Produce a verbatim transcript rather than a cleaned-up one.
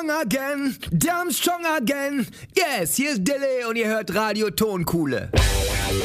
strong again, damn strong again. Yes, hier ist Dille und ihr hört Radio Tonkuhle.